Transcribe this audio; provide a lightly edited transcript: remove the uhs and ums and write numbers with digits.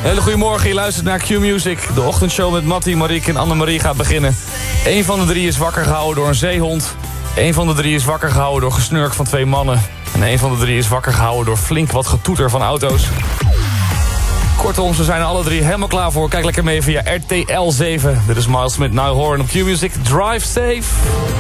Hele goedemorgen, je luistert naar Q-Music. De ochtendshow met Mattie, Marieke en Annemarie gaat beginnen. Eén van de drie is wakker gehouden door een zeehond. Eén van de drie is wakker gehouden door gesnurk van 2 mannen. En één van de drie is wakker gehouden door flink wat getoeter van auto's. Kortom, ze zijn er alle drie helemaal klaar voor. Kijk lekker mee via RTL 7. Dit is Miles Smith, Now Horn op Q-Music. Drive safe.